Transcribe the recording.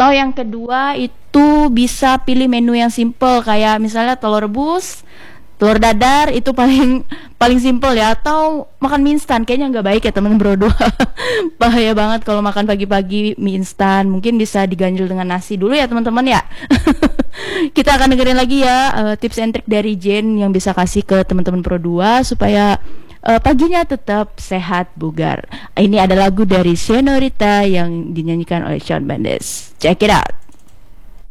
Atau yang kedua itu bisa pilih menu yang simple kayak misalnya telur rebus, telur dadar itu paling paling simple ya. Atau makan mie instan kayaknya nggak baik ya teman berdua. Bahaya banget kalau makan pagi-pagi mie instan. Mungkin bisa diganjel dengan nasi dulu ya teman-teman ya. Kita akan dengerin lagi ya tips and trick dari Jane yang bisa kasih ke teman-teman Pro 2 supaya paginya tetap sehat bugar. Ini ada lagu dari Senorita yang dinyanyikan oleh Shawn Mendes. Check it out.